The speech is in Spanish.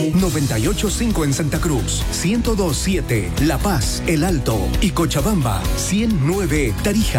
98.5 en Santa Cruz, 102.7 La Paz, El Alto y Cochabamba, 100.9 Tarija.